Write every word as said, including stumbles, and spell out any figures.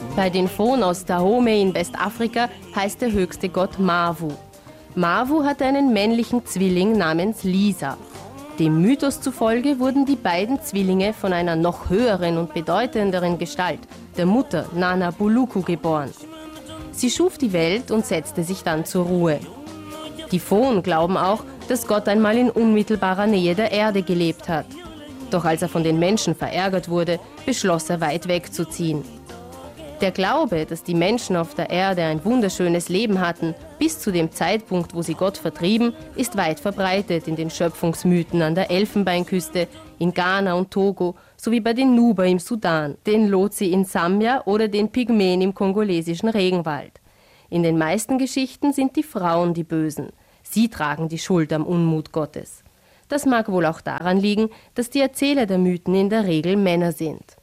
Bei den Fon aus Dahomey in Westafrika heißt der höchste Gott Mavu. Mavu hatte einen männlichen Zwilling namens Lisa. Dem Mythos zufolge wurden die beiden Zwillinge von einer noch höheren und bedeutenderen Gestalt, der Mutter Nana Buluku, geboren. Sie schuf die Welt und setzte sich dann zur Ruhe. Die Fon glauben auch, dass Gott einmal in unmittelbarer Nähe der Erde gelebt hat. Doch als er von den Menschen verärgert wurde, beschloss er, weit wegzuziehen. Der Glaube, dass die Menschen auf der Erde ein wunderschönes Leben hatten, bis zu dem Zeitpunkt, wo sie Gott vertrieben, ist weit verbreitet in den Schöpfungsmythen an der Elfenbeinküste, in Ghana und Togo, sowie bei den Nuba im Sudan, den Lotsi in Sambia oder den Pygmäen im kongolesischen Regenwald. In den meisten Geschichten sind die Frauen die Bösen. Sie tragen die Schuld am Unmut Gottes. Das mag wohl auch daran liegen, dass die Erzähler der Mythen in der Regel Männer sind.